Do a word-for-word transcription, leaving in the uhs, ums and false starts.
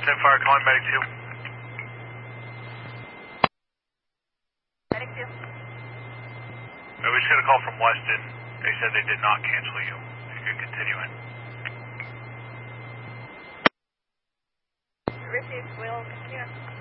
ten fire, calling medic two. Medic two. Uh, we just got a call from Weston. They said they did not cancel you. You could continue in. Received, we'll continue.